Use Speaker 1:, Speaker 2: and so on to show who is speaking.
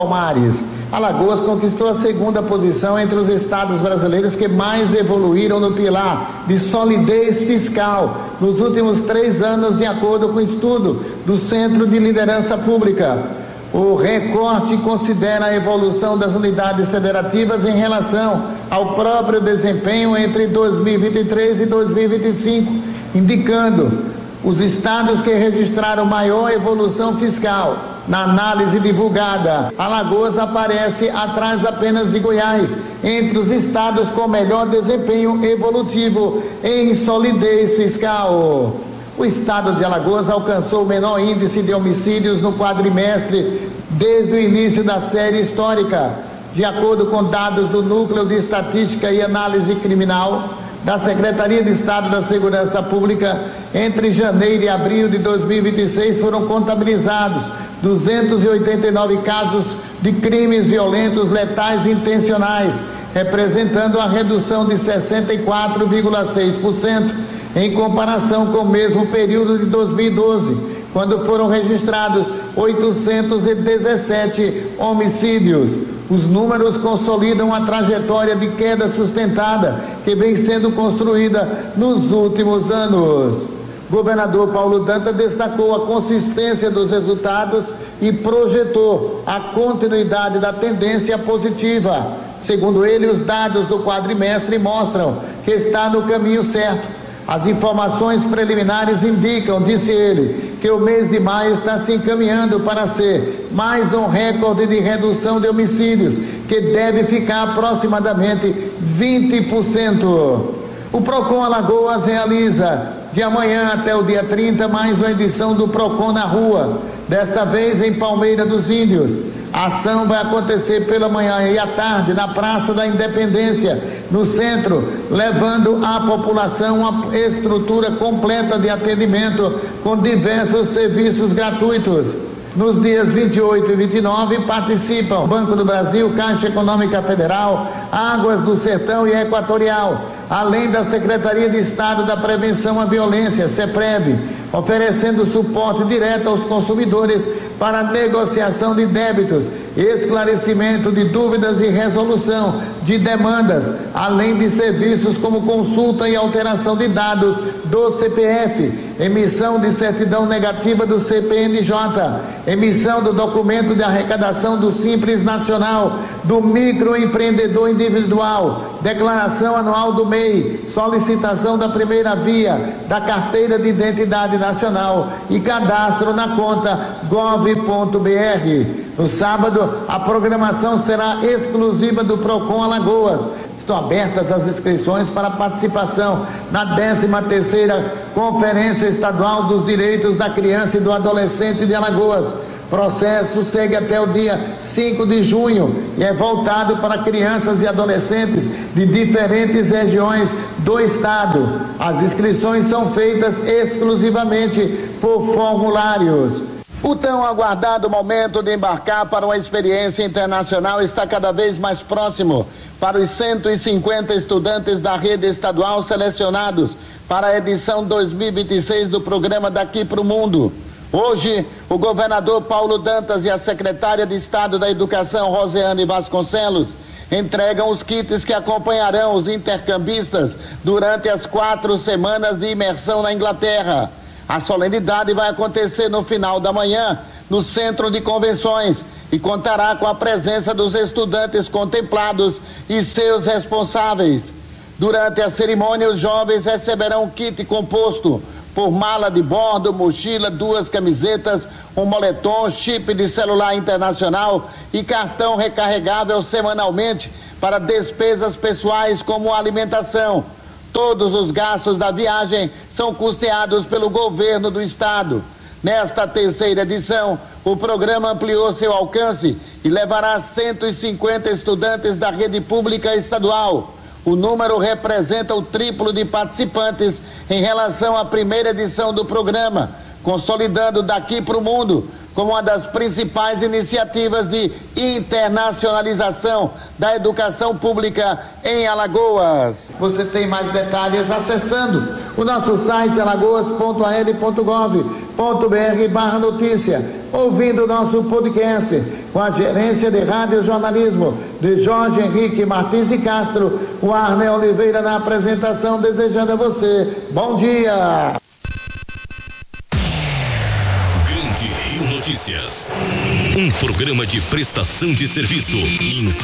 Speaker 1: Palmares. Alagoas conquistou a segunda posição entre os estados brasileiros que mais evoluíram no pilar de solidez fiscal nos últimos 3 anos, de acordo com o estudo do Centro de Liderança Pública. O recorte considera a evolução das unidades federativas em relação ao próprio desempenho entre 2023 e 2025, indicando os estados que registraram maior evolução fiscal. Na análise divulgada, Alagoas aparece atrás apenas de Goiás, entre os estados com melhor desempenho evolutivo em solidez fiscal. O estado de Alagoas alcançou o menor índice de homicídios no quadrimestre desde o início da série histórica, de acordo com dados do Núcleo de Estatística e Análise Criminal da Secretaria de Estado da Segurança Pública. Entre janeiro e abril de 2026 foram contabilizados 289 casos de crimes violentos letais intencionais, representando a redução de 64,6% em comparação com o mesmo período de 2012, quando foram registrados 817 homicídios. Os números consolidam a trajetória de queda sustentada que vem sendo construída nos últimos anos. Governador Paulo Dantas destacou a consistência dos resultados e projetou a continuidade da tendência positiva. Segundo ele, os dados do quadrimestre mostram que está no caminho certo. As informações preliminares indicam, disse ele, que o mês de maio está se encaminhando para ser mais um recorde de redução de homicídios, que deve ficar aproximadamente 20%. O PROCON Alagoas realiza, de amanhã até o dia 30, mais uma edição do PROCON na rua, desta vez em Palmeira dos Índios. A ação vai acontecer pela manhã e à tarde na Praça da Independência, no centro, levando à população uma estrutura completa de atendimento com diversos serviços gratuitos. Nos dias 28 e 29 participam Banco do Brasil, Caixa Econômica Federal, Águas do Sertão e Equatorial, além da Secretaria de Estado da Prevenção à Violência, SEPREV, oferecendo suporte direto aos consumidores para negociação de débitos, esclarecimento de dúvidas e resolução de demandas, além de serviços como consulta e alteração de dados do CPF, emissão de certidão negativa do CPNJ, emissão do documento de arrecadação do Simples Nacional, do microempreendedor individual, declaração anual do MEI, solicitação da primeira via, da carteira de identidade nacional e cadastro na conta gov.br. No sábado, a programação será exclusiva do PROCON Alagoas. Estão abertas as inscrições para participação na 13ª Conferência Estadual dos Direitos da Criança e do Adolescente de Alagoas. O processo segue até o dia 5 de junho e é voltado para crianças e adolescentes de diferentes regiões do estado. As inscrições são feitas exclusivamente por formulários. O tão aguardado momento de embarcar para uma experiência internacional está cada vez mais próximo para os 150 estudantes da rede estadual selecionados para a edição 2026 do programa Daqui para o Mundo. Hoje, o governador Paulo Dantas e a secretária de Estado da Educação, Rosiane Vasconcelos, entregam os kits que acompanharão os intercambistas durante as 4 semanas de imersão na Inglaterra. A solenidade vai acontecer no final da manhã, no Centro de Convenções, e contará com a presença dos estudantes contemplados e seus responsáveis. Durante a cerimônia, os jovens receberão um kit composto por mala de bordo, mochila, 2 camisetas, um moletom, chip de celular internacional e cartão recarregável semanalmente para despesas pessoais como alimentação. Todos os gastos da viagem são custeados pelo governo do estado. Nesta 3ª edição, o programa ampliou seu alcance e levará 150 estudantes da rede pública estadual. O número representa o triplo de participantes em relação à primeira edição do programa, consolidando Daqui para o Mundo como uma das principais iniciativas de internacionalização da educação pública em Alagoas. Você tem mais detalhes acessando O nosso site é alagoas.al.gov.br/notícia. Ouvindo o nosso podcast com a gerência de rádio e jornalismo de Jorge Henrique Martins de Castro, o Arnel Oliveira na apresentação, desejando a você bom dia.
Speaker 2: Grande Rio Notícias, um programa de prestação de serviço.